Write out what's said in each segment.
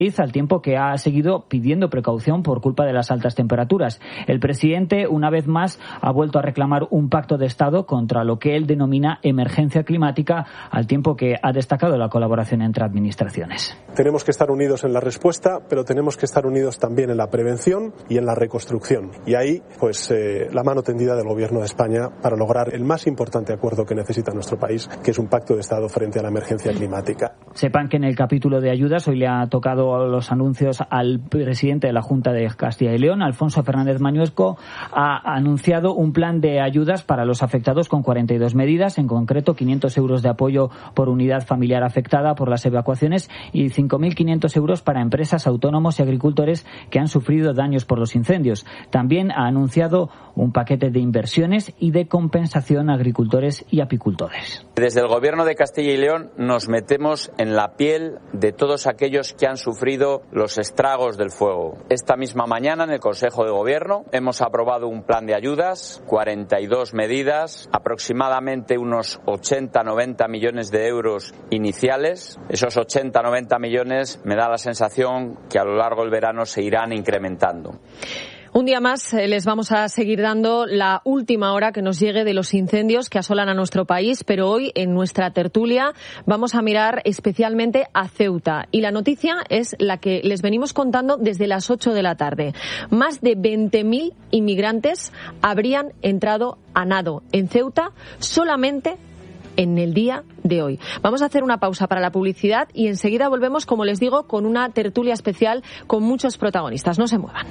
al tiempo que ha seguido pidiendo precaución por culpa de las altas temperaturas. El presidente, una vez más, ha vuelto a reclamar un pacto de Estado contra lo que él denomina emergencia climática, al tiempo que ha destacado la colaboración entre administraciones. Tenemos que estar unidos en la respuesta, pero tenemos que estar unidos también en la prevención y en la reconstrucción. Y ahí, la mano tendida del Gobierno de España para lograr el más importante acuerdo que necesita nuestro país, que es un pacto de Estado frente a la emergencia climática. Sepan que en el capítulo de ayudas hoy le ha tocado los anuncios al presidente de la Junta de Castilla y León, Alfonso Fernández Mañueco. Ha anunciado un plan de ayudas para los afectados con 42 medidas, en concreto 500 euros de apoyo por unidad familiar afectada por las evacuaciones y 5.500 euros para empresas, autónomos y agricultores que han sufrido daños por los incendios. También ha anunciado un paquete de inversiones y de compensación a agricultores y apicultores. Desde el Gobierno de Castilla y León nos metemos en la piel de todos aquellos que han sufrido los estragos del fuego. Esta misma mañana en el Consejo de Gobierno hemos aprobado un plan de ayudas, 42 medidas, aproximadamente unos 80-90 millones de euros iniciales. Esos 80-90 millones me da la sensación que a lo largo del verano se irán incrementando. Un día más les vamos a seguir dando la última hora que nos llegue de los incendios que asolan a nuestro país, pero hoy en nuestra tertulia vamos a mirar especialmente a Ceuta. Y la noticia es la que les venimos contando desde las 8 de la tarde. Más de 20.000 inmigrantes habrían entrado a nado en Ceuta solamente en el día de hoy. Vamos a hacer una pausa para la publicidad y enseguida volvemos, como les digo, con una tertulia especial con muchos protagonistas. No se muevan.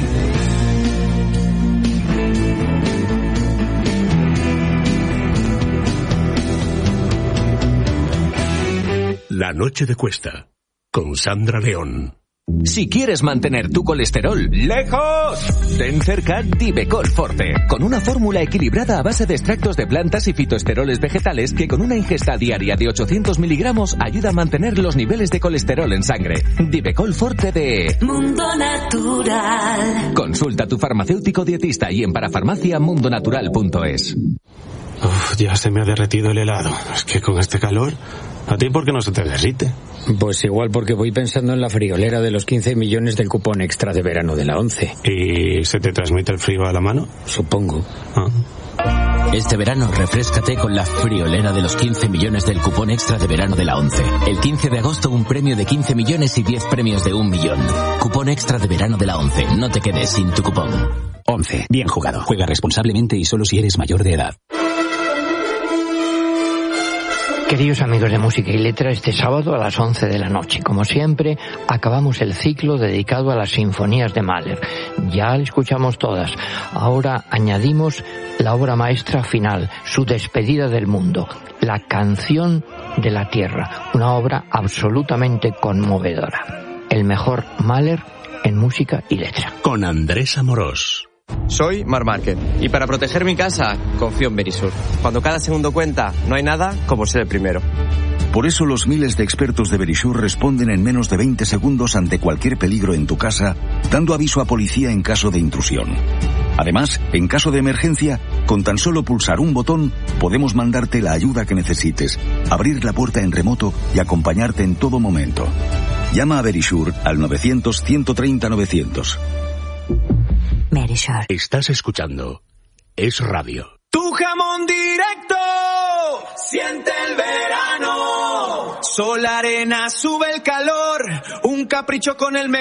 La noche de Cuesta, con Sandra León. Si quieres mantener tu colesterol lejos, ten cerca Divecol Forte, con una fórmula equilibrada a base de extractos de plantas y fitoesteroles vegetales que con una ingesta diaria de 800 miligramos ayuda a mantener los niveles de colesterol en sangre. Divecol Forte de Mundo Natural. Consulta a tu farmacéutico dietista y en parafarmaciamundonatural.es. Ya se me ha derretido el helado. Es que con este calor... ¿A ti por qué no se te derrite? Pues igual porque voy pensando en la friolera de los 15 millones del cupón extra de verano de la ONCE. ¿Y se te transmite el frío a la mano? Supongo. Este verano refréscate con la friolera de los 15 millones del cupón extra de verano de la ONCE. El 15 de agosto un premio de 15 millones y 10 premios de 1 millón. Cupón extra de verano de la ONCE. No te quedes sin tu cupón. ONCE. Bien jugado. Juega responsablemente y solo si eres mayor de edad. Queridos amigos de Música y Letra, este sábado a las 11 de la noche, como siempre, acabamos el ciclo dedicado a las sinfonías de Mahler. Ya le escuchamos todas. Ahora añadimos la obra maestra final, su despedida del mundo, la canción de la tierra, una obra absolutamente conmovedora. El mejor Mahler en Música y Letra. Con Andrés Amorós. Soy Marc Márquez y para proteger mi casa confío en Verisur. Cuando cada segundo cuenta, no hay nada como ser el primero. Por eso los miles de expertos de Verisur responden en menos de 20 segundos ante cualquier peligro en tu casa, dando aviso a policía en caso de intrusión. Además, en caso de emergencia, con tan solo pulsar un botón, podemos mandarte la ayuda que necesites, abrir la puerta en remoto y acompañarte en todo momento. Llama a Verisur al 900-130-900. Verisur. Estás escuchando Es Radio. Tu jamón directo, siente el verano. Sol, arena, sube el calor. Un capricho con el